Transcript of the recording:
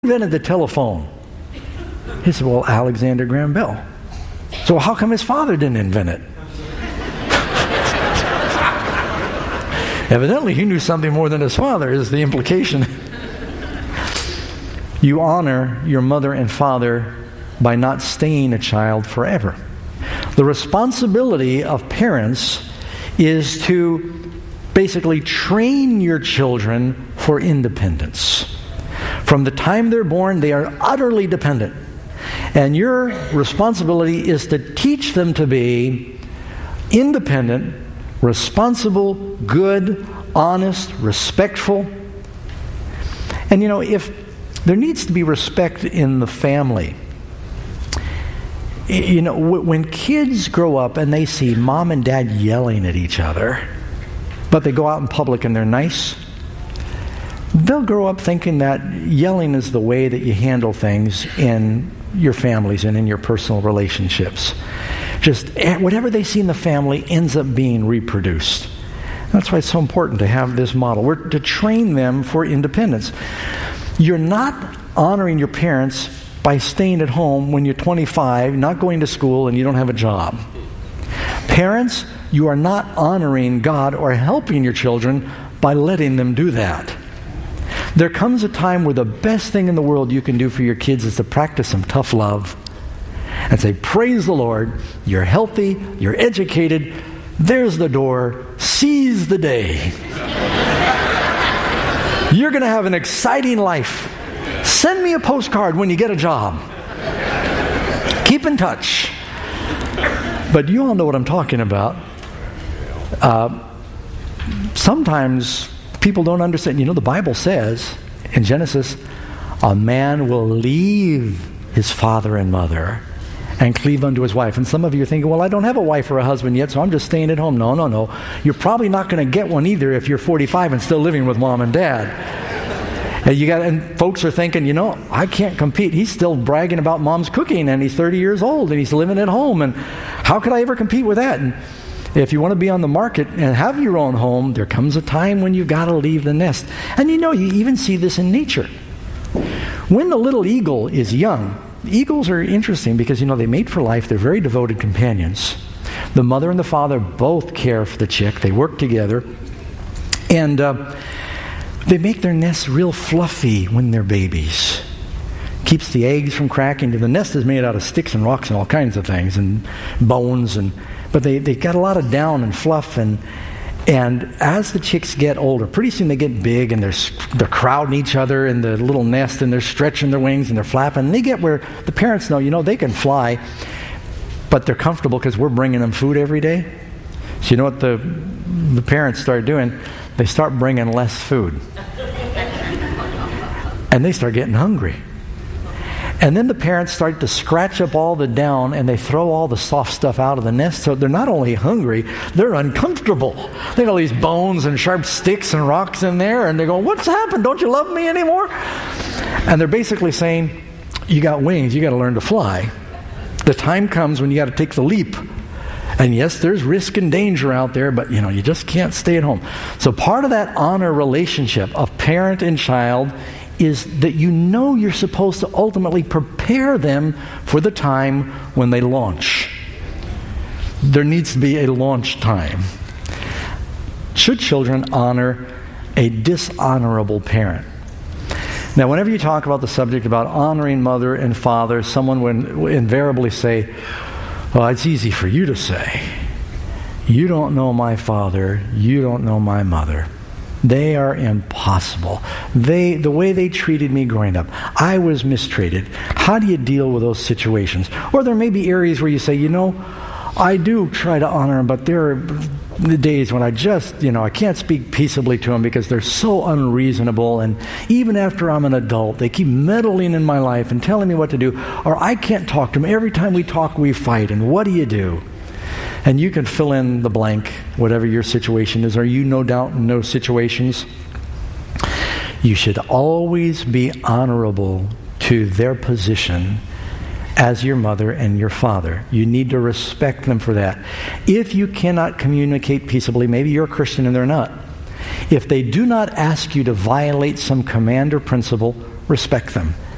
invented the telephone? He said, well, Alexander Graham Bell. So how come his father didn't invent it? Evidently, he knew something more than his father, is the implication. You honor your mother and father by not staying a child forever. The responsibility of parents is to basically train your children for independence. From the time they're born, they are utterly dependent. And your responsibility is to teach them to be independent, responsible, good, honest, respectful. And if there needs to be respect in the family. When kids grow up and they see mom and dad yelling at each other, but they go out in public and they're nice, they'll grow up thinking that yelling is the way that you handle things in your families and in your personal relationships. Just whatever they see in the family ends up being reproduced. That's why it's so important to have this model. We're to train them for independence. You're not honoring your parents by staying at home when you're 25, not going to school, and you don't have a job. Parents, you are not honoring God or helping your children by letting them do that. There comes a time where the best thing in the world you can do for your kids is to practice some tough love and say, praise the Lord, you're healthy, you're educated, there's the door, seize the day. You're going to have an exciting life. Send me a postcard when you get a job. Keep in touch. But you all know what I'm talking about. Sometimes people don't understand. The Bible says in Genesis, a man will leave his father and mother and cleave unto his wife. And some of you are thinking, well, I don't have a wife or a husband yet, so I'm just staying at home. No. You're probably not going to get one either if you're 45 and still living with mom and dad. And folks are thinking, I can't compete. He's still bragging about mom's cooking, and he's 30 years old, and he's living at home, and how could I ever compete with that? And if you want to be on the market and have your own home, there comes a time when you've got to leave the nest. And you even see this in nature. When the little eagle is young, eagles are interesting because, they mate for life. They're very devoted companions. The mother and the father both care for the chick. They work together. And they make their nests real fluffy when they're babies. Keeps the eggs from cracking. The nest is made out of sticks and rocks and all kinds of things and bones. But they got a lot of down and fluff. And as the chicks get older, pretty soon they get big and they're crowding each other in the little nest and they're stretching their wings and they're flapping. And they get where the parents know, they can fly, but they're comfortable because we're bringing them food every day. So you know what the parents start doing? They start bringing less food. And they start getting hungry. And then the parents start to scratch up all the down and they throw all the soft stuff out of the nest. So they're not only hungry, they're uncomfortable. They got all these bones and sharp sticks and rocks in there, and they go, what's happened? Don't you love me anymore? And they're basically saying, you got wings, you got to learn to fly. The time comes when you got to take the leap. And yes, there's risk and danger out there, but you just can't stay at home. So part of that honor relationship of parent and child is that you're supposed to ultimately prepare them for the time when they launch. There needs to be a launch time. Should children honor a dishonorable parent? Now, whenever you talk about the subject about honoring mother and father, someone would invariably say, well, it's easy for you to say. You don't know my father. You don't know my mother. They are impossible. The way they treated me growing up, I was mistreated. How do you deal with those situations? Or there may be areas where you say, I do try to honor them, but there are the days when I just, I can't speak peaceably to them because they're so unreasonable. And even after I'm an adult, they keep meddling in my life and telling me what to do. Or I can't talk to them. Every time we talk, we fight. And what do you do? And you can fill in the blank, whatever your situation is. Are you no doubt in those situations? You should always be honorable to their position as your mother and your father. You need to respect them for that. If you cannot communicate peaceably, maybe you're a Christian and they're not. If they do not ask you to violate some command or principle, respect them.